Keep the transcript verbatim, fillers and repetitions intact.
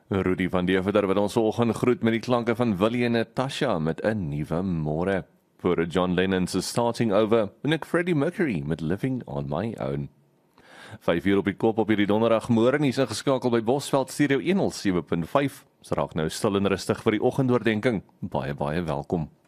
Rudy van Deventer wat ons vanoggend groet met die klanke van Willie en Natasha met 'n nuwe môre. Voor John Lennon se Starting Over en ek Freddie Mercury met Living on My Own. vyf uur op die kop op hierdie donderdag môre en is ingeskakel by Bosveld Stereo honderd sewe punt vyf. Raak nou stil en rustig vir die oggendoordenkings. Baie baie welkom.